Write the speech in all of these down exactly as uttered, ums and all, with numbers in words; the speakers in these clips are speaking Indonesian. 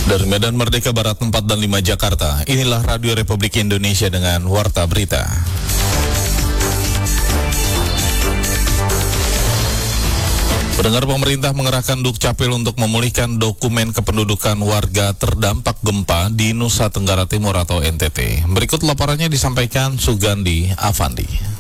Dari Medan Merdeka Barat empat dan lima Jakarta, inilah Radio Republik Indonesia dengan Warta Berita. Pendengar, pemerintah mengerahkan Dukcapil untuk memulihkan dokumen kependudukan warga terdampak gempa di Nusa Tenggara Timur atau N T T. Berikut laporannya disampaikan Sugandi Avandi.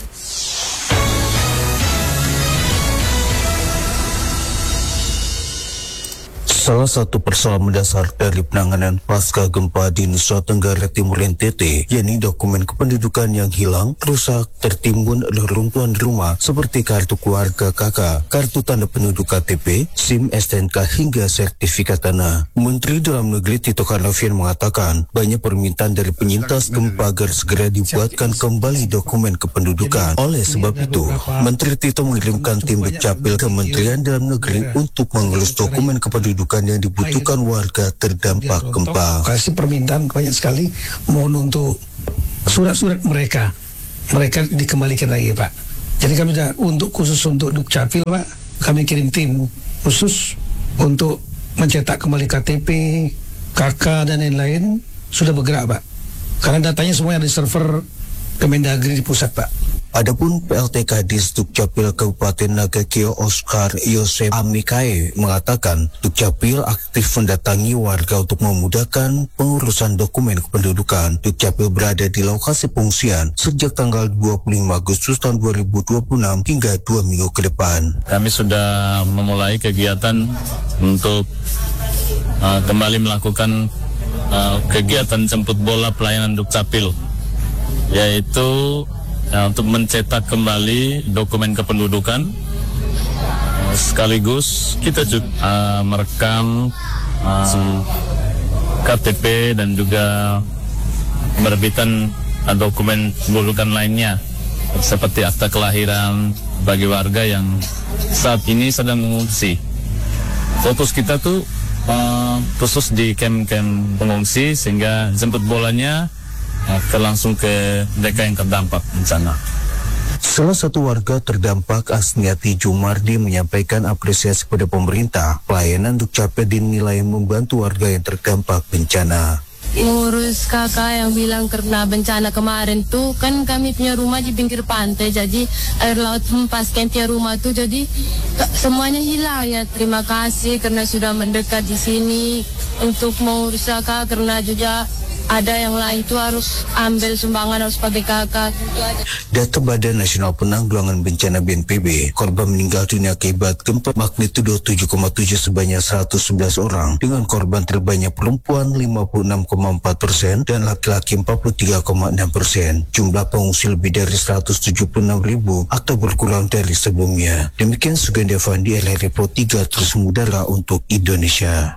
Salah satu persoalan mendasar dari penanganan pasca gempa di Nusa Tenggara Timur N T T, yakni dokumen kependudukan yang hilang, rusak, tertimbun reruntuhan rumah seperti kartu keluarga K K, kartu tanda penduduk K T P, SIM, S T N K hingga sertifikat tanah. Menteri Dalam Negeri Tito Karnavian mengatakan banyak permintaan dari penyintas gempa agar segera dibuatkan kembali dokumen kependudukan. Oleh sebab itu, Menteri Tito mengirimkan tim Dukcapil Kementerian Dalam Negeri untuk mengelus dokumen kependudukan yang dibutuhkan warga terdampak gempa. Kasih permintaan banyak sekali, mohon untuk surat-surat mereka, mereka dikembalikan lagi, Pak. Jadi kami sudah untuk khusus untuk Dukcapil, Pak, kami kirim tim khusus untuk mencetak kembali K T P, K K dan lain-lain sudah bergerak, Pak. Karena datanya semua ada di server Kemendagri di pusat, Pak. Adapun P L T Kadis Dukcapil Kabupaten Nagakio Oscar Yosef Amikae mengatakan Dukcapil aktif mendatangi warga untuk memudahkan pengurusan dokumen kependudukan. Dukcapil berada di lokasi pengungsian sejak tanggal dua puluh lima Agustus tahun dua ribu dua puluh enam hingga dua minggu ke depan. Kami sudah memulai kegiatan untuk uh, kembali melakukan uh, kegiatan jemput bola pelayanan Dukcapil, yaitu Nah, untuk mencetak kembali dokumen kependudukan, sekaligus kita juga uh, merekam uh, K T P dan juga penerbitan uh, dokumen kependudukan lainnya seperti akta kelahiran bagi warga yang saat ini sedang mengungsi. Fokus kita tuh uh, khusus di kem-kem pengungsi sehingga jemput bolanya ke langsung ke mereka yang terdampak bencana. Salah satu warga terdampak, Asniati Jumardi, menyampaikan apresiasi kepada pemerintah. Pelayanan Dukcapil dinilai membantu warga yang terdampak bencana. Ngurus kakak yang bilang karena bencana kemarin tuh kan kami punya rumah di pinggir pantai, jadi air laut hempaskan tiap rumah tuh, jadi semuanya hilang ya. Terima kasih karena sudah mendekat di sini untuk mengurus kakak, karena juga ada yang lain itu harus ambil sumbangan, harus pakai kakak. Data Badan Nasional Penanggulangan Bencana B N P B, korban meninggal dunia akibat gempa magnitudo tujuh koma tujuh sebanyak seratus sebelas orang, dengan korban terbanyak perempuan lima puluh enam koma empat persen dan laki-laki empat puluh tiga koma enam persen. Jumlah pengungsi lebih dari seratus tujuh puluh enam ribu atau berkurang dari sebelumnya. Demikian Sugandi Avandi, L R Pro tiga terus mengudara untuk Indonesia.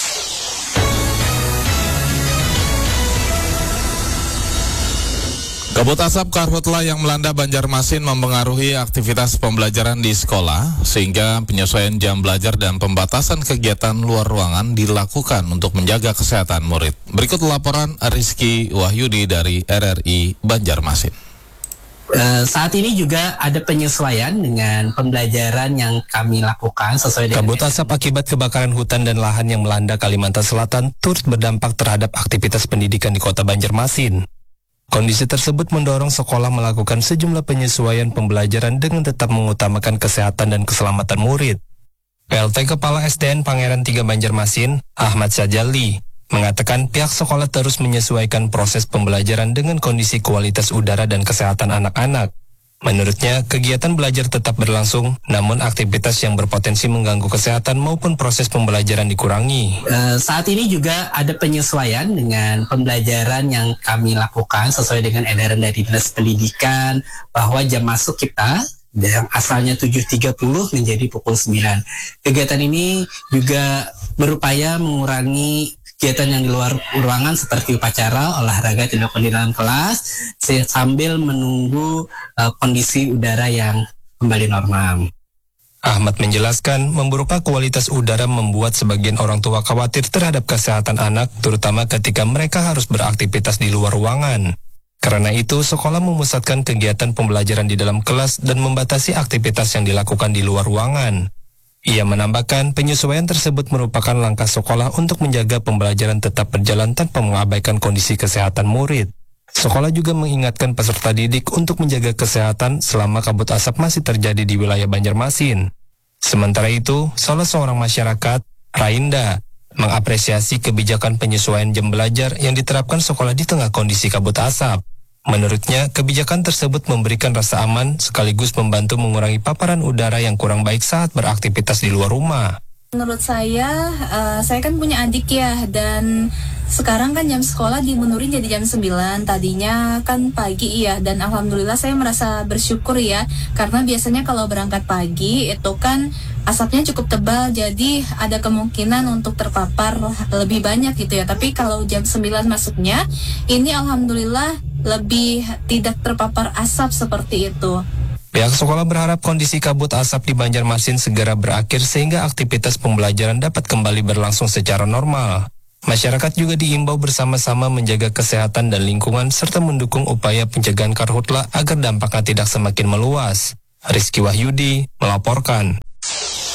Kabut asap karhutla yang melanda Banjarmasin mempengaruhi aktivitas pembelajaran di sekolah, sehingga penyesuaian jam belajar dan pembatasan kegiatan luar ruangan dilakukan untuk menjaga kesehatan murid. Berikut laporan Rizky Wahyudi dari R R I Banjarmasin. Uh, saat ini juga ada penyesuaian dengan pembelajaran yang kami lakukan sesuai dengan... Kabut asap akibat kebakaran hutan dan lahan yang melanda Kalimantan Selatan turut berdampak terhadap aktivitas pendidikan di kota Banjarmasin. Kondisi tersebut mendorong sekolah melakukan sejumlah penyesuaian pembelajaran dengan tetap mengutamakan kesehatan dan keselamatan murid. P L T Kepala S D N Pangeran tiga Banjarmasin, Ahmad Syajali, mengatakan pihak sekolah terus menyesuaikan proses pembelajaran dengan kondisi kualitas udara dan kesehatan anak-anak. Menurutnya, kegiatan belajar tetap berlangsung, namun aktivitas yang berpotensi mengganggu kesehatan maupun proses pembelajaran dikurangi. Uh, saat ini juga ada penyesuaian dengan pembelajaran yang kami lakukan sesuai dengan edaran dari Dinas Pendidikan, bahwa jam masuk kita yang asalnya tujuh tiga puluh menjadi pukul sembilan. Kegiatan ini juga berupaya mengurangi kegiatan yang di luar ruangan seperti upacara, olahraga, tindakan di dalam kelas, sambil menunggu uh, kondisi udara yang kembali normal. Ahmad menjelaskan, memburuknya kualitas udara membuat sebagian orang tua khawatir terhadap kesehatan anak, terutama ketika mereka harus beraktivitas di luar ruangan. Karena itu, sekolah memusatkan kegiatan pembelajaran di dalam kelas dan membatasi aktivitas yang dilakukan di luar ruangan. Ia menambahkan penyesuaian tersebut merupakan langkah sekolah untuk menjaga pembelajaran tetap berjalan tanpa mengabaikan kondisi kesehatan murid. Sekolah juga mengingatkan peserta didik untuk menjaga kesehatan selama kabut asap masih terjadi di wilayah Banjarmasin. Sementara itu, salah seorang masyarakat, Rainda, mengapresiasi kebijakan penyesuaian jam belajar yang diterapkan sekolah di tengah kondisi kabut asap. Menurutnya, kebijakan tersebut memberikan rasa aman sekaligus membantu mengurangi paparan udara yang kurang baik saat beraktivitas di luar rumah. Menurut saya, uh, saya kan punya adik ya, dan sekarang kan jam sekolah dimundurin jadi jam sembilan, tadinya kan pagi ya, dan alhamdulillah saya merasa bersyukur ya, karena biasanya kalau berangkat pagi itu kan asapnya cukup tebal, jadi ada kemungkinan untuk terpapar lebih banyak gitu ya, tapi kalau jam sembilan masuknya, ini alhamdulillah lebih tidak terpapar asap seperti itu. Pihak sekolah berharap kondisi kabut asap di Banjarmasin segera berakhir sehingga aktivitas pembelajaran dapat kembali berlangsung secara normal. Masyarakat juga diimbau bersama-sama menjaga kesehatan dan lingkungan serta mendukung upaya pencegahan karhutla agar dampaknya tidak semakin meluas. Rizky Wahyudi melaporkan.